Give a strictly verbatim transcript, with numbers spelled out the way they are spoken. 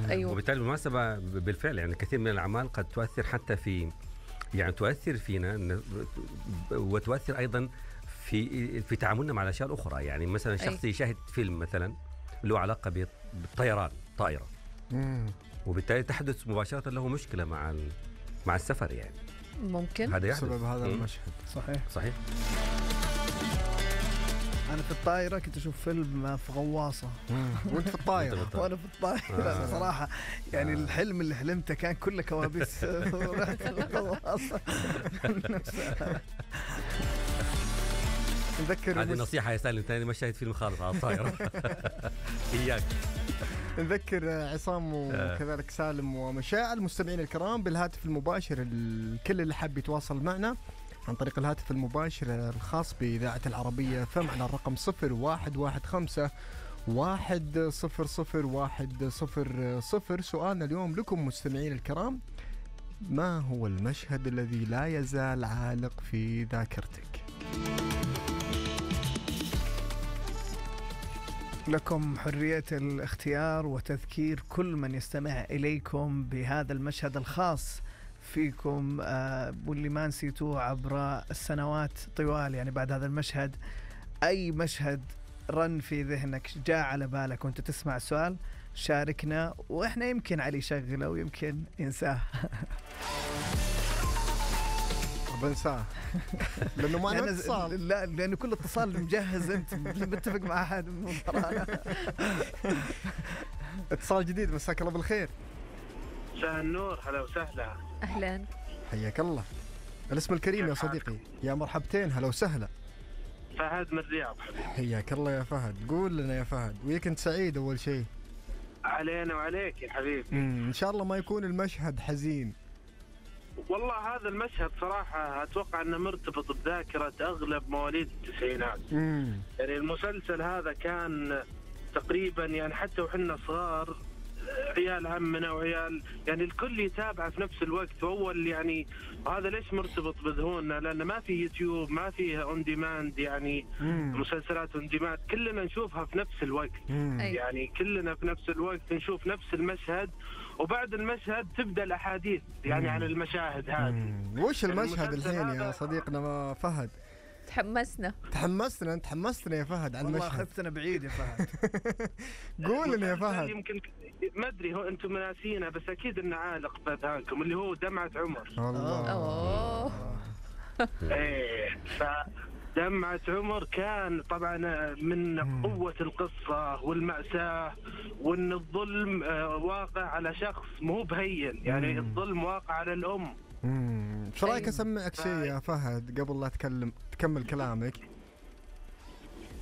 أيوة. وبالتالي بالمناسبة بالفعل يعني كثير من الأعمال قد تؤثر حتى في يعني تؤثر فينا وتؤثر أيضا في في تعاملنا مع الأشياء الأخرى. يعني مثلا شخص يشاهد فيلم مثلا له علاقة بالطيران طائرة مم. وبالتالي تحدث مباشرة له مشكلة مع مع السفر يعني ممكن هذا يحدث بسبب هذا المشهد. صحيح صحيح. أنا في الطائرة كنت أشوف فيلم في غواصة وأنت في الطائرة وأنا في الطائرة آه. صراحة يعني آه. الحلم اللي حلمته كان كله كوابيس ورحت الغواصة نفسها. نذكر هذه نصيحة يا سالم ثاني ما شاهد فيلم خالص على الطائرة. إياك. نذكر عصام وكذلك سالم ومشاعر المستمعين الكرام بالهاتف المباشر الكل اللي حاب يتواصل معنا عن طريق الهاتف المباشر الخاص بإذاعة العربية فم على الرقم صفر واحد واحد خمسة واحد صفر صفر واحد صفر صفر. سؤالنا اليوم لكم مستمعين الكرام: ما هو المشهد الذي لا يزال عالق في ذاكرتك؟ لكم حرية الاختيار وتذكير كل من يستمع إليكم بهذا المشهد الخاص فيكم آه واللي ما نسيتوه عبر السنوات طوال. يعني بعد هذا المشهد أي مشهد رن في ذهنك جاء على بالك وانت تسمع السؤال شاركنا وإحنا يمكن علي يشغله ويمكن ينساه. بنساه لأنه ما أنا اتصال. لا لأنه كل اتصال مجهز أنت متفق مع أحد من اتصال جديد. مساك الله بالخير. مساء النور. هلا وسهلا. أهلا حياك الله. الاسم الكريم يا صديقي. يا مرحبتين. هلا وسهلا. فهد من الرياض. حياك الله يا فهد. قول لنا يا فهد ويكند سعيد أول شيء. علينا وعليك يا حبيبي. إن شاء الله ما يكون المشهد حزين. والله هذا المشهد صراحة أتوقع أنه مرتبط بذاكرة أغلب مواليد التسعينات. مم. يعني المسلسل هذا كان تقريبا يعني حتى وحنا صغار عيال عمنا وعيال يعني الكل يتابع في نفس الوقت. وأول يعني هذا ليش مرتبط بذهوننا؟ لأنه ما في يوتيوب ما فيه اون ديماند يعني مم. مسلسلات اون ديماند كلنا نشوفها في نفس الوقت. مم. يعني كلنا في نفس الوقت نشوف نفس المشهد وبعد المشهد تبدأ الأحاديث يعني مم. عن المشاهد هذه. وش المشهد الحين يا صديقنا فهد؟ تحمسنا تحمسنا انت حمستنا يا فهد عن المشهد. والله أخذتنا بعيد يا فهد. قول لنا يا فهد. يمكن ما ادري هو انتم مناسينه بس اكيد انه عالق في اذهانكم اللي هو دمعة عمر. الله. أوه. ايه فدمعة عمر كان طبعا من قوة القصة والمأساة وان الظلم واقع على شخص مو بهين. يعني الظلم واقع على الام. امم ايش رايك اسمعك شيء يا فهد قبل لا تكلم تكمل كلامك؟